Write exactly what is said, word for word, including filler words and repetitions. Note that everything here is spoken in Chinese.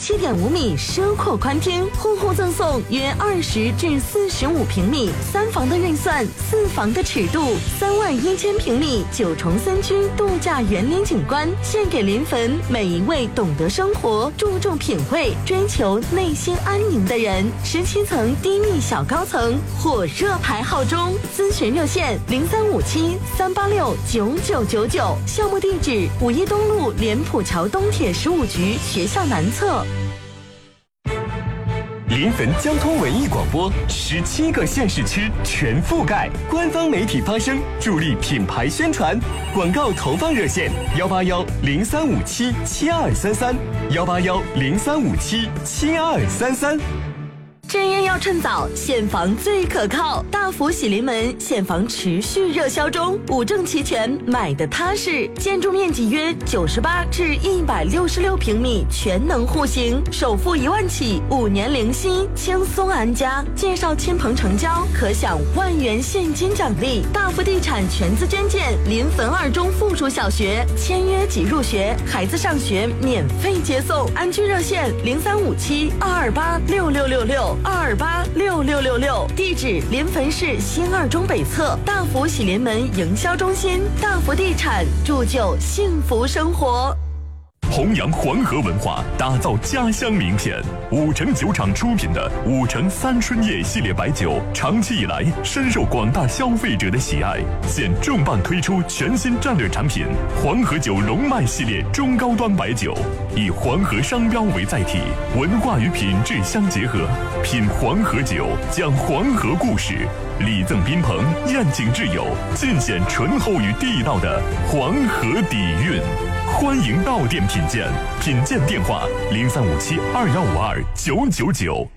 七点五米奢阔宽厅，户户赠送约二十至四十五平米，三房的运算，四房的尺度，三万一千平米九重森区度假园林景观，献给临汾每一位懂得生活、注重品味、追求内心安宁的人。十七层低密小高层，火热排号中，咨询热线零三五七三八六九九九九，项目地址五一东路莲浦桥东铁十五局学校南侧。 临汾交通文艺广播，十七个县市区全覆盖，官方媒体发声，助力品牌宣传。广告投放热线：幺八幺零三五七七二三三，幺八幺零三五七七二三三。 置业要趁早，现房最可靠。大福喜临门现房持续热销中，五证齐全，买的踏实。建筑面积约九十八至一百六十六平米，全能户型，首付一万起，五年零息，轻松安家。介绍亲朋成交，可享万元现金奖励。大福地产全资捐建临汾二中附属小学，签约即入学，孩子上学免费接送。安居热线零三五七二二八六六六六。二二八六六六六，地址临汾市新二中北侧大福喜临门营销中心。大福地产铸就幸福生活。 弘扬黄河文化，打造家乡名片。五城酒厂出品的五城三春夜系列白酒，长期以来深受广大消费者的喜爱。现重磅推出全新战略产品黄河酒龙脉系列中高端白酒，以黄河商标为载体，文化与品质相结合。品黄河酒，讲黄河故事，礼赠宾朋，宴请挚友，尽显醇厚与地道的黄河底蕴。欢迎到店品鉴，品鉴电话零三五七二幺五二九九九。